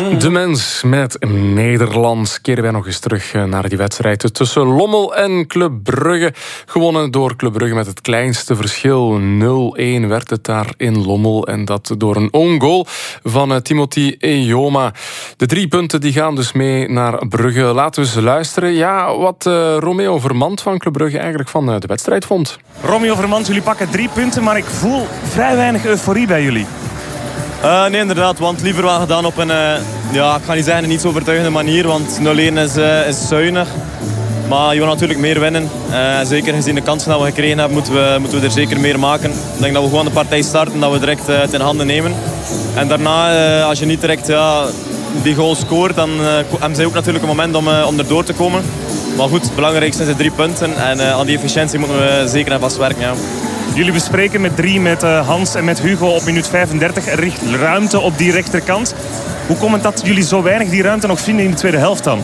De Mens met Nederland. Keren wij nog eens terug naar die wedstrijd tussen Lommel en Club Brugge. Gewonnen door Club Brugge met het kleinste verschil. 0-1 werd het daar in Lommel. En dat door een own goal van Timothy Eyoma. De 3 punten die gaan dus mee naar Brugge. Laten we eens luisteren. Ja, wat Romeo Vermand van Club Brugge eigenlijk van de wedstrijd vond. Romeo Vermand, jullie pakken 3 punten, maar ik voel vrij weinig euforie bij jullie. Nee, inderdaad, want liever wel gedaan op een, ik ga niet zeggen een niet zo overtuigende manier, want 0-1 is zuinig. Maar je wil natuurlijk meer winnen. Zeker gezien de kansen die we gekregen hebben, moeten we er zeker meer maken. Ik denk dat we gewoon de partij starten, dat we direct het in handen nemen. En daarna, als je niet direct die goal scoort, dan hebben zij ook natuurlijk een moment om erdoor te komen. Maar goed, het belangrijkste zijn de 3 punten en aan die efficiëntie moeten we zeker en vast werken. Ja. Jullie bespreken met Hans en met Hugo op minuut 35. Er ligt ruimte op die rechterkant. Hoe komt het dat jullie zo weinig die ruimte nog vinden in de tweede helft dan?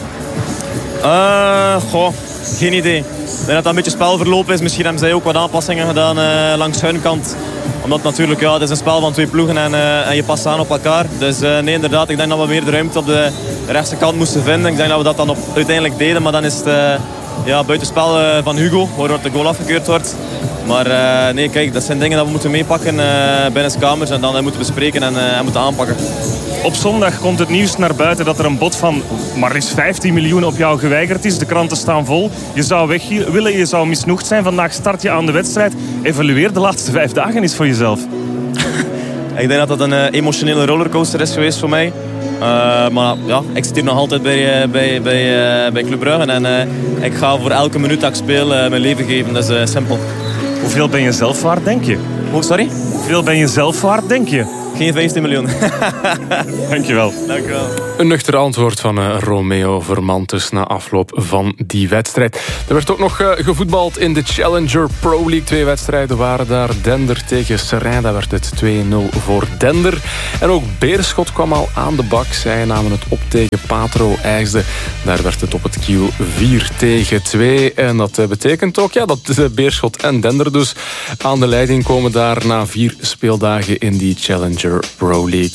Geen idee. Ik denk dat dat een beetje spelverloop is. Misschien hebben zij ook wat aanpassingen gedaan langs hun kant. Omdat natuurlijk, het is een spel van 2 ploegen en je past aan op elkaar. Dus nee, inderdaad, ik denk dat we meer de ruimte op de rechtse kant moesten vinden. Ik denk dat we dat dan uiteindelijk deden, maar dan is het buitenspel van Hugo, waardoor de goal afgekeurd wordt. Maar nee, kijk, dat zijn dingen dat we moeten meepakken binnenskamers en dan moeten bespreken en moeten aanpakken. Op zondag komt het nieuws naar buiten dat er een bod van maar eens 15 miljoen op jou geweigerd is. De kranten staan vol. Je zou weg willen, je zou misnoegd zijn. Vandaag start je aan de wedstrijd. Evalueer de laatste 5 dagen eens voor jezelf. Ik denk dat dat een emotionele rollercoaster is geweest voor mij. Maar ja, ik zit hier nog altijd bij Club Brugge. En ik ga voor elke minuut dat ik speel mijn leven geven. Dat is simpel. Hoeveel ben je zelf waard, denk je? Sorry? Hoeveel ben je zelf waard, denk je? Geen 15 miljoen. Dankjewel. Dankjewel. Een nuchter antwoord van Romeo Vermand dus na afloop van die wedstrijd. Er werd ook nog gevoetbald in de Challenger Pro League. 2 wedstrijden waren daar. Dender tegen Seraing. Daar werd het 2-0 voor Dender. En ook Beerschot kwam al aan de bak. Zij namen het op tegen Patro IJsde. Daar werd het op het kiel 4-2. En dat betekent ook dat Beerschot en Dender dus aan de leiding komen daar na 4 speeldagen in die Challenger Pro League.